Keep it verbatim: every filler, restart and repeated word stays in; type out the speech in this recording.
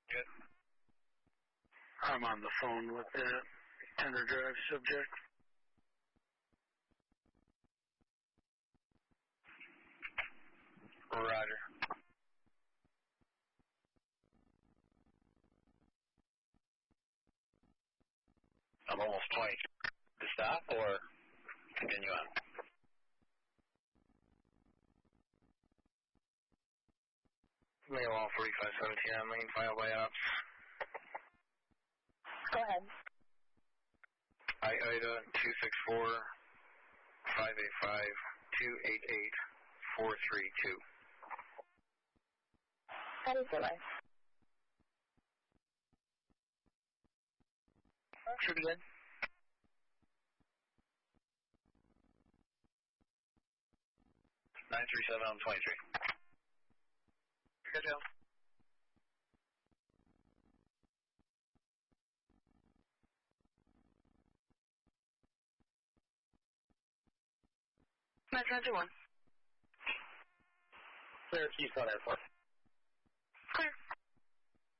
Good. I'm on the phone with the Tender Drive subject. Roger. I'm almost twenty. To stop or continue on? Mail all forty-five seventeen on lane, file by ops. Go ahead. I Ida two six four five eight five two eight eight four three two. That is the line. Should be good. nine three seven on twenty-three. Good job. nine three one. Clear Keystone Airport.